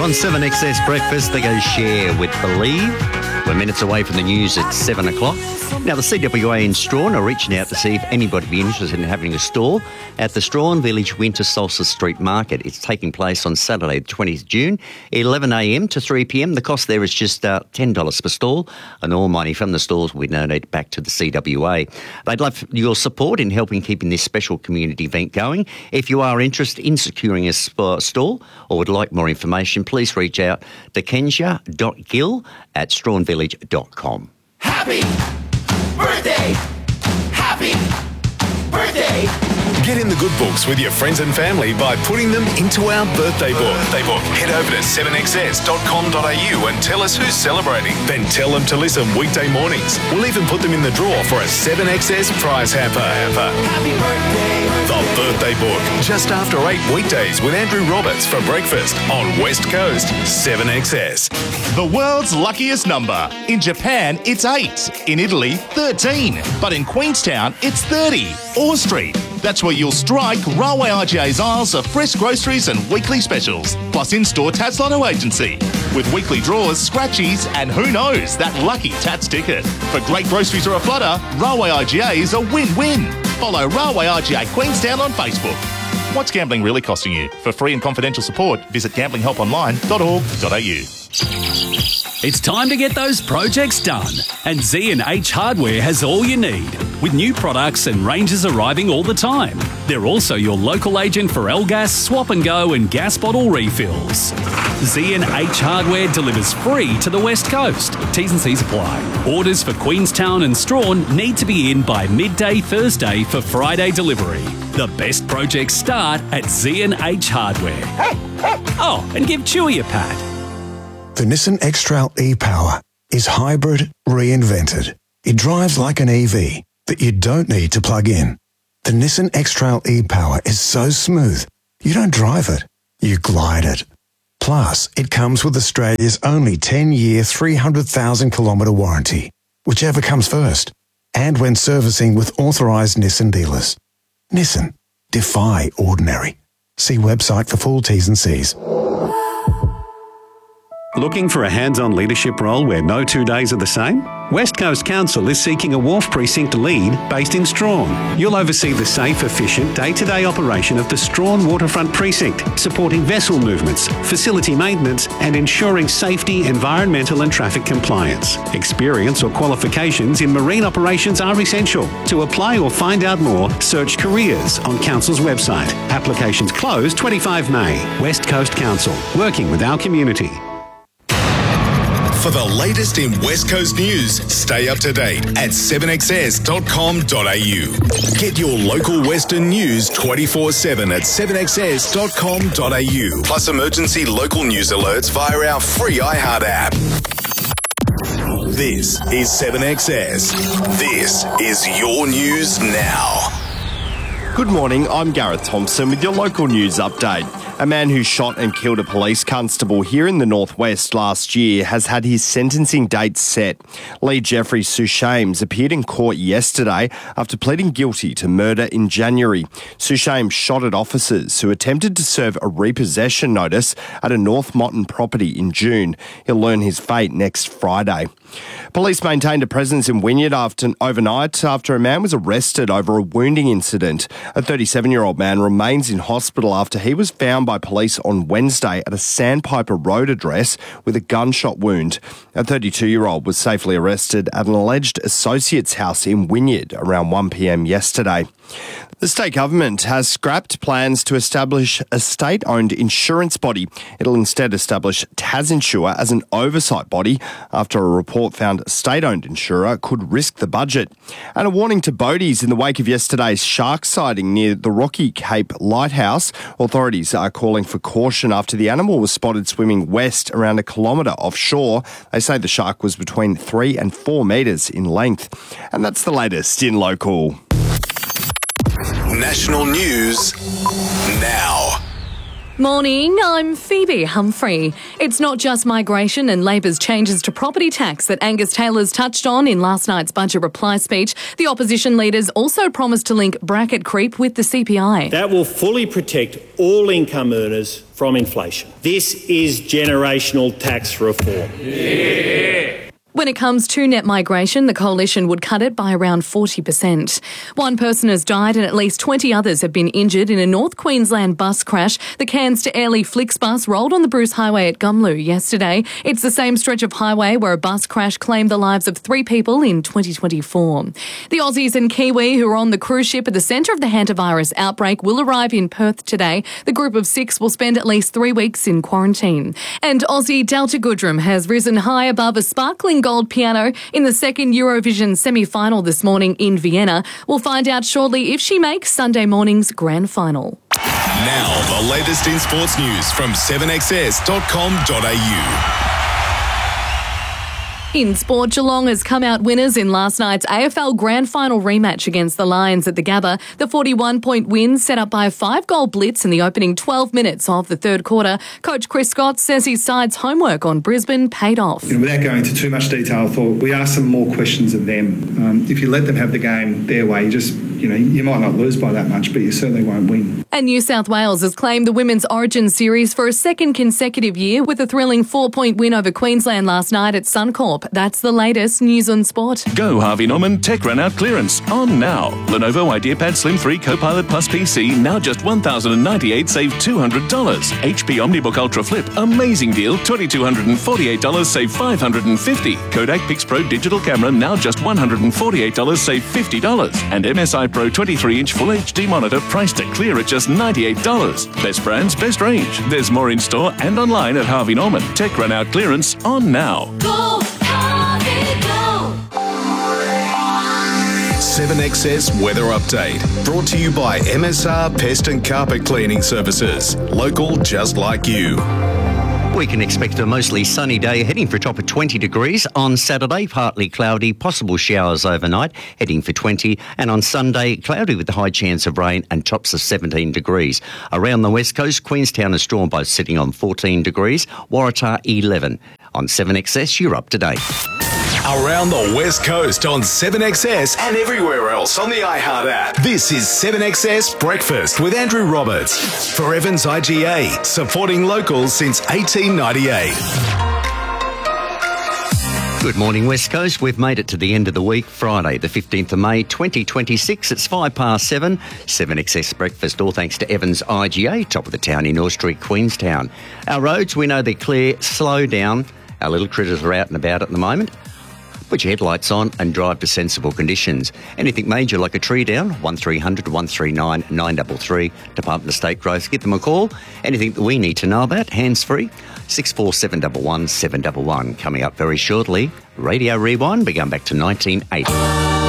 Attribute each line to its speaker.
Speaker 1: on 7XS Breakfast. They go share with Believe. We're minutes away from the news at 7 o'clock. Now, the CWA in Strawn are reaching out to see if anybody would be interested in having a stall at the Strawn Village Winter Solstice Street Market. It's taking place on Saturday, the 20th June, 11 a.m. to 3 p.m. The cost there is just $10 per stall, and all money from the stalls will be donated back to the CWA. They'd love your support in helping keeping this special community event going. If you are interested in securing a stall or would like more information, please reach out to kensha.gill@strawnvillage.com.
Speaker 2: Happy birthday! Happy birthday!
Speaker 3: Get in the good books with your friends and family by putting them into our birthday book. Head over to 7xs.com.au and tell us who's celebrating. Then tell them to listen weekday mornings. We'll even put them in the draw for a 7XS prize hamper.
Speaker 2: Happy birthday!
Speaker 3: The birthday book, just after 8 weekdays with Andrew Roberts for breakfast on West Coast 7XS.
Speaker 4: The world's luckiest number. In Japan, it's 8. In Italy, 13. But in Queenstown, it's 30. Orr Street. That's where you'll strike Railway IGA's aisles of fresh groceries and weekly specials, plus in-store Tats Lotto agency. With weekly draws, scratchies, and who knows, that lucky Tats ticket. For great groceries or a flutter, Railway IGA is a win-win. Follow Railway IGA Queenstown on Facebook. What's gambling really costing you? For free and confidential support, visit gamblinghelponline.org.au.
Speaker 5: It's time to get those projects done, and Z&H Hardware has all you need, with new products and ranges arriving all the time. They're also your local agent for L-Gas, Swap and Go and gas bottle refills. Z&H Hardware delivers free to the West Coast. T's and C's apply. Orders for Queenstown and Strawn need to be in by midday Thursday for Friday delivery. The best projects start at Z&H Hardware. Oh, and give Chewy a pat.
Speaker 6: The Nissan X-Trail e-Power is hybrid reinvented. It drives like an EV that you don't need to plug in. The Nissan X-Trail e-Power is so smooth, you don't drive it, you glide it. Plus, it comes with Australia's only 10-year, 300,000 kilometre warranty, whichever comes first, and when servicing with authorised Nissan dealers. Nissan. Defy ordinary. See website for full T's and C's.
Speaker 7: Looking for a hands-on leadership role where no 2 days are the same? West Coast Council is seeking a Wharf Precinct lead based in Strawn. You'll oversee the safe, efficient, day-to-day operation of the Strawn Waterfront Precinct, supporting vessel movements, facility maintenance, and ensuring safety, environmental and traffic compliance. Experience or qualifications in marine operations are essential. To apply or find out more, search careers on Council's website. Applications close 25 May. West Coast Council, working with our community.
Speaker 3: For the latest in West Coast news, stay up to date at 7xs.com.au. Get your local Western news 24/7 at 7xs.com.au. Plus emergency local news alerts via our free iHeart app. This is 7XS. This is your news now.
Speaker 8: Good morning, I'm Gareth Thompson with your local news update. A man who shot and killed a police constable here in the northwest last year has had his sentencing date set. Lee Jeffrey Sushames appeared in court yesterday after pleading guilty to murder in January. Sushames shot at officers who attempted to serve a repossession notice at a North Motton property in June. He'll learn his fate next Friday. Police maintained a presence in Wynyard overnight after a man was arrested over a wounding incident. A 37-year-old man remains in hospital after he was found by police on Wednesday at a Sandpiper Road address with a gunshot wound. A 32-year-old was safely arrested at an alleged associate's house in Wynyard around 1 p.m. yesterday. The state government has scrapped plans to establish a state-owned insurance body. It'll instead establish TasInsure as an oversight body after a report found a state-owned insurer could risk the budget. And a warning to boaties in the wake of yesterday's shark sighting near the Rocky Cape Lighthouse. Authorities are calling for caution after the animal was spotted swimming west around a kilometre offshore. They say the shark was between 3 and 4 metres in length. And that's the latest in local.
Speaker 3: National news now.
Speaker 9: Morning, I'm Phoebe Humphrey. It's not just migration and Labor's changes to property tax that Angus Taylor's touched on in last night's budget reply speech. The opposition leaders also promised to link bracket creep with the CPI.
Speaker 10: That will fully protect all income earners from inflation. This is generational tax reform.
Speaker 9: When it comes to net migration, the coalition would cut it by around 40%. One person has died and at least 20 others have been injured in a North Queensland bus crash. The Cairns to Airlie Flixbus rolled on the Bruce Highway at Gumlu yesterday. It's the same stretch of highway where a bus crash claimed the lives of 3 people in 2024. The Aussies and Kiwi who are on the cruise ship at the centre of the hantavirus outbreak will arrive in Perth today. The group of 6 will spend at least 3 weeks in quarantine. And Aussie Delta Goodrem has risen high above a sparkling gold piano in the second Eurovision semi-final this morning in Vienna. We'll find out shortly if she makes Sunday morning's grand final.
Speaker 3: Now, the latest in sports news from 7XS.com.au.
Speaker 9: In sport, Geelong has come out winners in last night's AFL Grand Final rematch against the Lions at the Gabba. The 41-point win set up by a 5-goal blitz in the opening 12 minutes of the third quarter. Coach Chris Scott says his side's homework on Brisbane paid off.
Speaker 11: Without going into too much detail, I thought we asked some more questions of them. If you let them have the game their way, you might not lose by that much, but you certainly won't win.
Speaker 9: And New South Wales has claimed the Women's Origin Series for a second consecutive year with a thrilling 4-point win over Queensland last night at Suncorp. That's the latest news on sport.
Speaker 12: Go Harvey Norman Tech Run Out Clearance on now. Lenovo IdeaPad Slim 3 Copilot Plus PC now just $1,098, save $200. HP OmniBook Ultra Flip, amazing deal, $2,248, save $550. Kodak PixPro Digital Camera now just $148, save $50. And MSI Pro 23-inch Full HD monitor priced to clear at just $98. Best brands, best range. There's more in store and online at Harvey Norman. Tech Run Out Clearance on now.
Speaker 2: Go, Harvey, go!
Speaker 3: 7XS Weather Update. Brought to you by MSR Pest and Carpet Cleaning Services. Local just like you.
Speaker 1: We can expect a mostly sunny day, heading for a top of 20 degrees. On Saturday, partly cloudy, possible showers overnight, heading for 20. And on Sunday, cloudy with a high chance of rain and tops of 17 degrees. Around the west coast, Queenstown and Strawn both sitting on 14 degrees, Waratah 11. On 7XS, you're up to date.
Speaker 3: Around the West Coast on 7XS and everywhere else on the iHeart app. This is 7XS Breakfast with Andrew Roberts for Evans IGA, supporting locals since 1898.
Speaker 1: Good morning, West Coast. We've made it to the end of the week, Friday, the 15th of May, 2026. It's 7:05. 7XS Breakfast, all thanks to Evans IGA, top of the town in North Street, Queenstown. Our roads, we know they're clear. Slow down. Our little critters are out and about at the moment. Put your headlights on and drive to sensible conditions. Anything major like a tree down, 1300 139 933. Department of State Growth, give them a call. Anything that we need to know about, hands-free, 64711 711. Coming up very shortly, Radio Rewind, we going back to 1980.